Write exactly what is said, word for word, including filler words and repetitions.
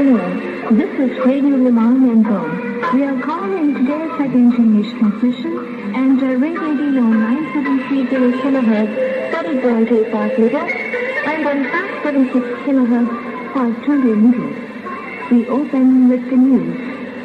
afternoon. This is Radio Le Mans Menton. We are calling today's second English transmission and uh, Radio Dino nine seven three zero kilohertz, thirty point eight five meters, and on five seven six kilohertz, five twenty meters. We open with the news.